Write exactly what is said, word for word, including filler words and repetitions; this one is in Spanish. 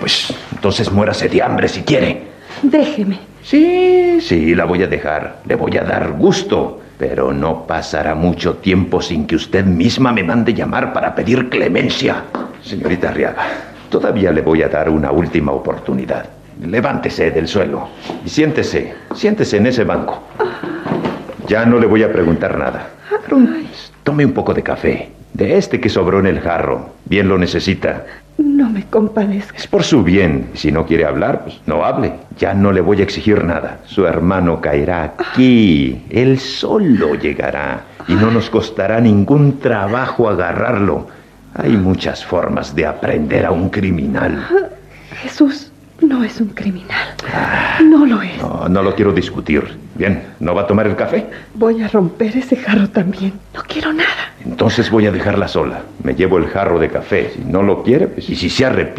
pues entonces muérase de hambre si quiere. Déjeme. Sí, sí, la voy a dejar. Le voy a dar gusto. Pero no pasará mucho tiempo sin que usted misma me mande llamar para pedir clemencia. Señorita Arriaga, todavía le voy a dar una última oportunidad. Levántese del suelo y siéntese, siéntese en ese banco. Ya no le voy a preguntar nada. Tome un poco de café, de este que sobró en el jarro. Bien lo necesita. No me compadezca. Es por su bien. Si no quiere hablar, pues no hable. Ya no le voy a exigir nada. Su hermano caerá aquí. Él solo llegará. Y no nos costará ningún trabajo agarrarlo. Hay muchas formas de aprender a un criminal. Jesús no es un criminal. No lo es. No, no lo quiero discutir. Bien, ¿no va a tomar el café? Voy a romper ese jarro también. No quiero nada. Entonces voy a dejarla sola. Me llevo el jarro de café. Si no lo quiere, pues, y si se arrepiente.